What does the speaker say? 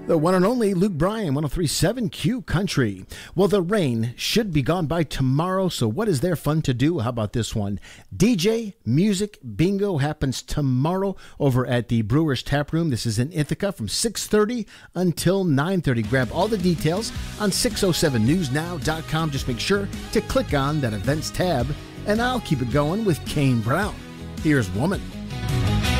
The one and only Luke Bryan, 103.7 Q Country. Well, the rain should be gone by tomorrow, so what is there fun to do? How about this one? DJ Music Bingo happens tomorrow over at the Brewers Tap Room. This is in Ithaca from 6:30 until 9:30. Grab all the details on 607newsnow.com. Just make sure to click on that events tab, and I'll keep it going with Kane Brown. Here's Woman.